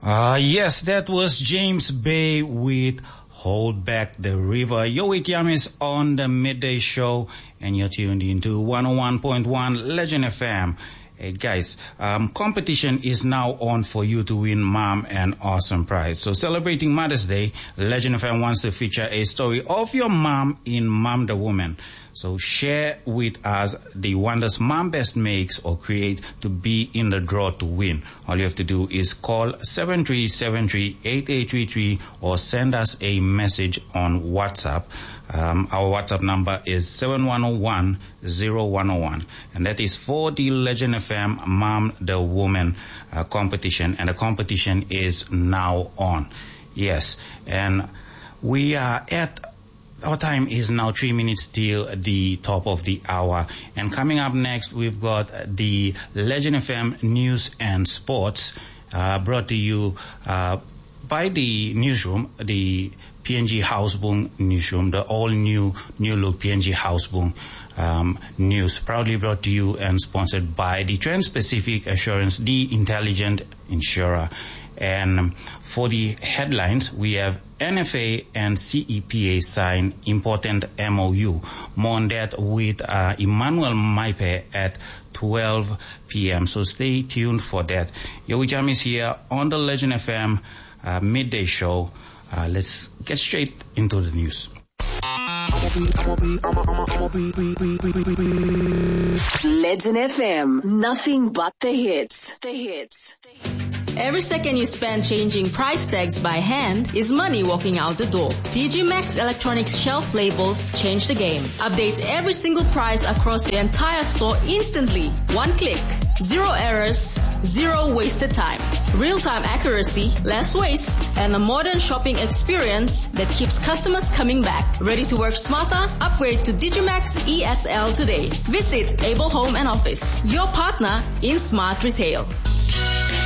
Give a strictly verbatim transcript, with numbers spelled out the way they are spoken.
Uh, yes, that was James Bay with Hold Back the River. Yo, with Yamis on the Midday Show, and you're tuned into one oh one point one Legend F M. Hey guys, um, competition is now on for you to win Mom and Awesome Prize. So celebrating Mother's Day, Legend F M wants to feature a story of your mom in Mom the Woman. So share with us the wonders Mom best makes or create to be in the draw to win. All you have to do is call seven three seven three, eight eight three three or send us a message on WhatsApp. Um, our WhatsApp number is seven one zero one zero one zero one, and that is for the Legend F M Mom the Woman uh, competition, and the competition is now on. Yes, and we are at our time is now three minutes till the top of the hour. And coming up next, we've got the Legend F M News and Sports, uh, brought to you uh, by the newsroom, the P N G Houseboom newsroom, the all-new, new-look P N G Houseboom um, news, proudly brought to you and sponsored by the Trans-Pacific Assurance, the intelligent insurer. And for the headlines, we have N F A and C E P A sign important M O U. More on that with uh, Emmanuel Maipe at twelve p.m. So stay tuned for that. Yo Jam is here on the Legend F M uh, midday show. Uh, let's get straight into the news. Legend F M, nothing but the hits. The hits. The hits. Every second you spend changing price tags by hand is money walking out the door. D G Max Electronics shelf labels change the game. Update every single price across the entire store instantly. One click. Zero errors, zero wasted time. Real-time accuracy, less waste, and a modern shopping experience that keeps customers coming back. Ready to work smarter? Upgrade to Digimax E S L today. Visit Able Home and Office, your partner in smart retail.